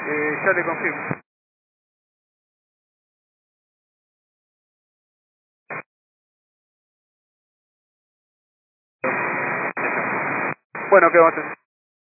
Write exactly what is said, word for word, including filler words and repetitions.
Eh, ya le confirmo. Bueno, ¿qué vamos a hacer?